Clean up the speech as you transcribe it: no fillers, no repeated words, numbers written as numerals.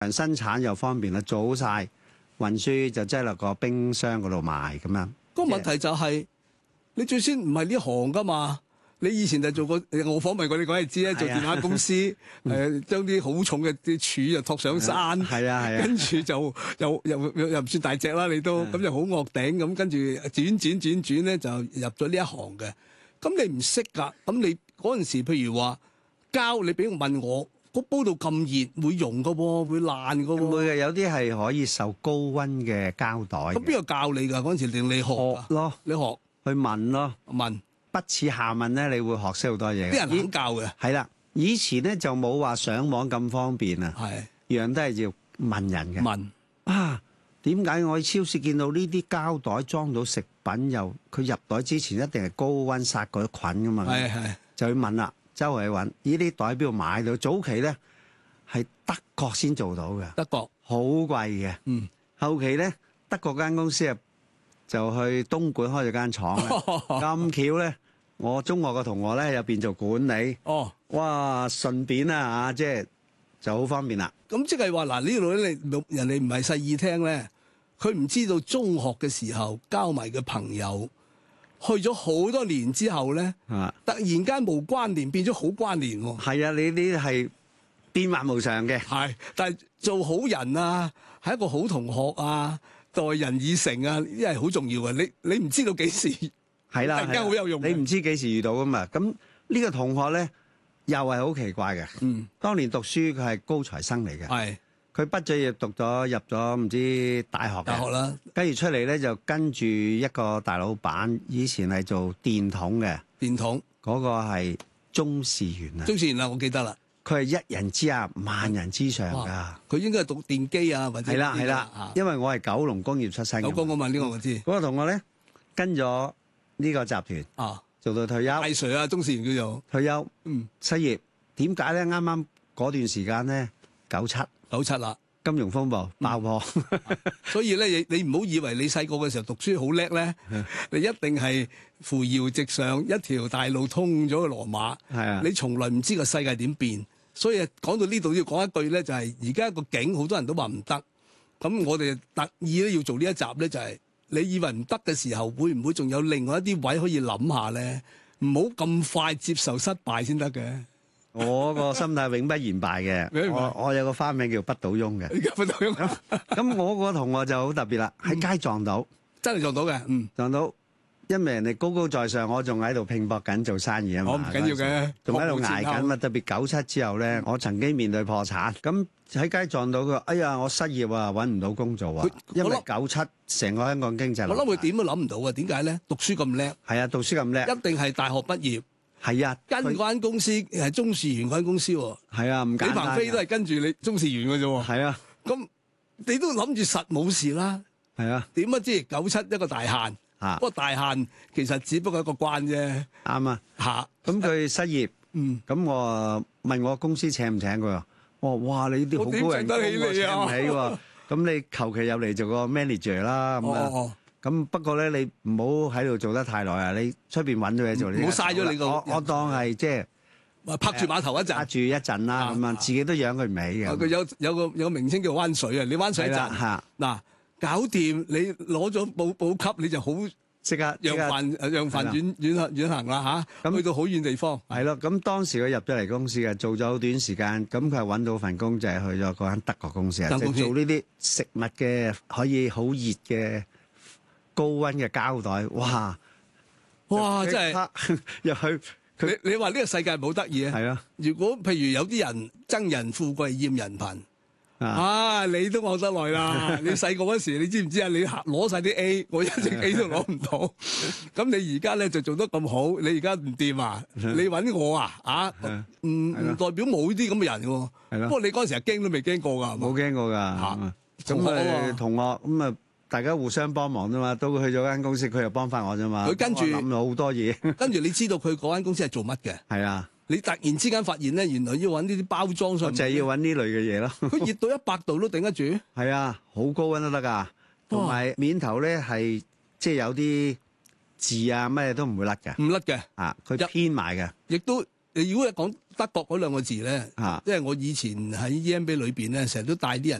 人生產又方便啦，做好晒運輸就擠落個冰箱嗰度賣咁樣。 個問題就係、你最先唔係呢行噶嘛？你以前就做過，我訪問過你講係知咧，做電話公司，將啲好重嘅啲柱就托上山， 係啊， 跟住就又唔算大隻啦，你都咁就好惡頂咁，跟住轉咧就入咗呢一行嘅。咁你唔識㗎，咁你嗰陣時譬如話膠，你俾我問我，個煲到咁熱會溶㗎喎，會爛㗎喎。 會嘅，有啲係可以受高溫嘅膠袋。 咁邊個教你㗎？嗰陣時令你學㗎咯， 你學去問咯， 問。 不似下問咧，你會學識好多嘢嘅。 啲人肯教嘅。 係啦，以前咧就冇話上網咁方便啊， 係樣都係要問人嘅。 問啊，點解我喺超市見到呢啲膠袋裝到食品又佢入袋之前一定係高溫殺嗰啲菌噶嘛？ 係就去問啦，周圍去揾呢啲袋邊度買到？早期咧係德國先做到嘅， 德國好貴嘅。後期咧德國間公司啊就去東莞開咗間廠啦。咁巧咧，我中學嘅同學咧入邊做管理。 哦， 哇，順便啊嚇，即係就好方便啦。 咁即係話嗱，呢度咧，你人哋唔係細意聽咧，佢唔知道中學嘅時候交埋嘅朋友，去咗好多年之後咧，突然間無關聯變咗好關聯喎。 係啊，你呢啲係變幻無常嘅。 係，但係做好人啊，係一個好同學啊，待人以誠啊，呢啲係好重要嘅。你唔知道幾時係啦， 突然間好有用。 你唔知幾時遇到噶嘛？咁呢個同學咧又係好奇怪嘅。當年讀書佢係高材生嚟嘅。 係。 佢畢咗業入咗唔知大學嘅。 大學啦。 跟住出嚟咧就跟住一個大老闆，以前係做電筒嘅。 電筒嗰個係鍾士元啊。 鍾士元啦，我記得啦。 佢係一人之下萬人之上㗎。 佢應該係讀電機啊，或者係啦，因為我係九龍工業出身嘅。 九龍我問呢個我知。嗰個同學咧跟咗呢個集團做到退休。 大 Sir 啊，鍾士元叫做退休。失業點解咧？啱啱嗰段時間咧，97 啦， 金融風暴爆破。 所以咧，你唔好以為你細個嘅時候讀書好叻咧，你一定係扶搖直上一條大路通咗去羅馬。 係啊， 你從來唔知個世界點變。所以講到呢度要講一句咧，就係而家個景好多人都話唔得，咁我哋特意咧要做呢一集咧，就係你以為唔得嘅時候，會唔會仲有另外一啲位可以諗下咧？唔好咁快接受失敗先得嘅。 我個心態永不言敗嘅。我有個花名叫不倒翁嘅。 不倒翁。 咁我個同學就好特別啦，喺街撞到， 真係撞到嘅。 撞到。因為人哋高高在上，我仲喺度拼搏緊做生意啊嘛。 我唔緊要嘅， 仲喺度捱緊嘛。特別97之後咧，我曾經面對破產。咁喺街撞到佢，哎呀，我失業啊，揾唔到工做啊。因為97成個香港經濟， 我諗佢點都諗唔到啊。點解咧？讀書咁叻。 係啊，讀書咁叻。 一定係大學畢業。 係啊， 跟嗰間公司係鍾士元嗰間公司喎。 係啊，唔簡單。 李鵬飛都係跟住你鍾士元嘅啫喎。 係啊。 咁你都諗住實冇事啦。 係啊。 點不知97一個大限。不過大限其實只不過一個關啫。 啱啊。咁佢失業。咁我問我公司請唔請佢？我話：哇，你啲好高人工，我請唔起喎。咁你求其入嚟做個 manager 啦。咁不過咧，你唔好喺度做得太耐啊！你出邊揾咗嘢做， 唔好嘥咗你個。 我當係即係拍住碼頭一陣。 拍住一陣啦，咁樣自己都養佢唔起嘅。 佢有個名稱叫灣水啊！你灣水一陣。嗱。搞掂你攞咗補給，你就好即刻讓飯遠行啦嚇，咁去到好遠地方。 係咯，咁當時佢入咗嚟公司嘅，做咗好短時間，咁佢係揾到份工就係去咗嗰間德國公司啊，即係做呢啲食物嘅可以好熱嘅高溫嘅膠袋，哇！ 真係入去你話呢個世界冇得意啊？ 係啊！ 如果譬如有啲人憎人富貴厭人貧。你都學得耐啦！你細個嗰時，你知唔知啊？你攞晒啲 A， 我一隻 A 都攞唔到。咁你而家咧就做得咁好，你而家唔掂啊？你揾我啊？唔代表冇啲咁嘅人喎。不過你嗰陣時係驚都未驚過㗎， 冇驚過㗎。咁同學咁啊，大家互相幫忙啫嘛。都去咗間公司，佢又幫翻我啫嘛。 佢跟住諗咗好多嘢。 跟住你知道佢嗰間公司係做乜嘅？ 係啊。 你突然之間發現咧，原來要揾呢啲包裝上， 我就係要揾呢類嘅嘢咯。 佢熱到100度都頂得住。 係啊，好高溫都得㗎。同埋面頭咧係即係有啲字啊乜嘢都唔會甩嘅。 唔甩嘅。 佢編埋嘅。 亦都如果講德國嗰兩個字咧，即係我以前喺 EMBA 裏邊咧，成日都帶啲人